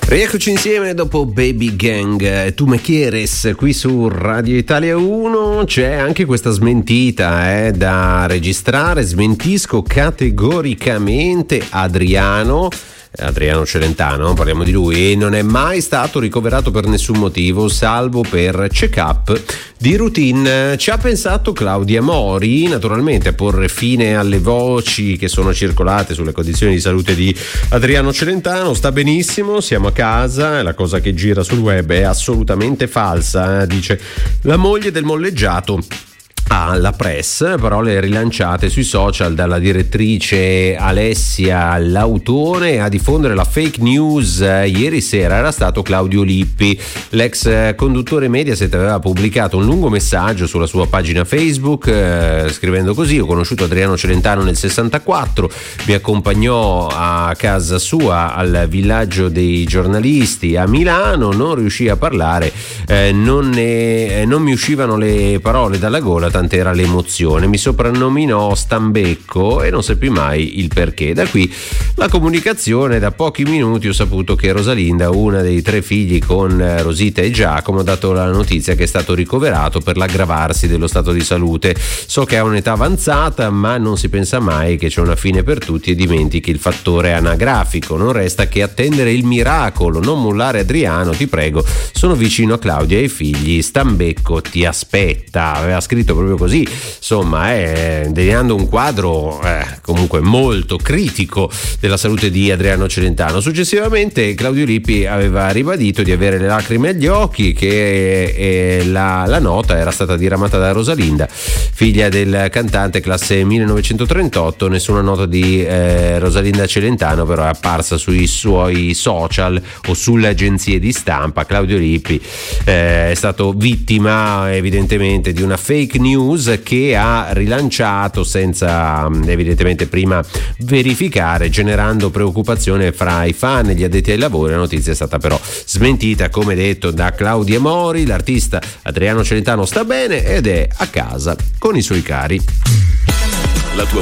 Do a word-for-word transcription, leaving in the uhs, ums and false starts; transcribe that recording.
Rieccoci insieme dopo Baby Gang, Tu me quieres, qui su Radio Italia uno. C'è anche questa smentita eh, da registrare. Smentisco categoricamente Adriano Adriano Celentano, parliamo di lui, e non è mai stato ricoverato per nessun motivo salvo per check-up di routine. Ci ha pensato Claudia Mori naturalmente a porre fine alle voci che sono circolate sulle condizioni di salute di Adriano Celentano. Sta benissimo, siamo a casa, la cosa che gira sul web è assolutamente falsa, eh, dice la moglie del molleggiato alla Press, parole rilanciate sui social dalla direttrice Alessia Lautone. A diffondere la fake news ieri sera era stato Claudio Lippi. L'ex conduttore Mediaset aveva pubblicato un lungo messaggio sulla sua pagina Facebook eh, scrivendo così: ho conosciuto Adriano Celentano nel sessantaquattro, mi accompagnò a casa sua al villaggio dei giornalisti a Milano, non riuscì a parlare, eh, non, ne, eh, non mi uscivano le parole dalla gola, tant'era l'emozione, mi soprannominò Stambecco e non seppi mai il perché. Da qui la comunicazione. Da pochi minuti ho saputo che Rosalinda, una dei tre figli con Rosita e Giacomo, ha dato la notizia che è stato ricoverato per l'aggravarsi dello stato di salute. So che ha un'età avanzata, ma non si pensa mai che c'è una fine per tutti e dimentichi il fattore anagrafico. Non resta che attendere il miracolo, non mollare Adriano, ti prego, sono vicino a Claudia e ai figli, Stambecco ti aspetta. Aveva scritto proprio così, insomma, eh, delineando un quadro eh, comunque molto critico della salute di Adriano Celentano. Successivamente Claudio Lippi aveva ribadito di avere le lacrime agli occhi, che eh, la, la nota era stata diramata da Rosalinda, figlia del cantante, classe millenovecentotrentotto. Nessuna nota di eh, Rosalinda Celentano però è apparsa sui suoi social o sulle agenzie di stampa. Claudio Lippi eh, è stato vittima evidentemente di una fake news che ha rilanciato senza evidentemente prima verificare, generando preoccupazione fra i fan e gli addetti ai lavori. La notizia è stata però smentita, come detto, da Claudia Mori. L'artista Adriano Celentano sta bene ed è a casa con i suoi cari.